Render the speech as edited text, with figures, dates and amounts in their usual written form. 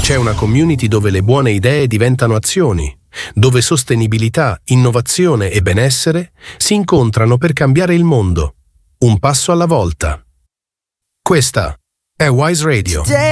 C'è una community dove le buone idee diventano azioni, dove sostenibilità, innovazione e benessere si incontrano per cambiare il mondo, un passo alla volta. Questa è Wise Radio.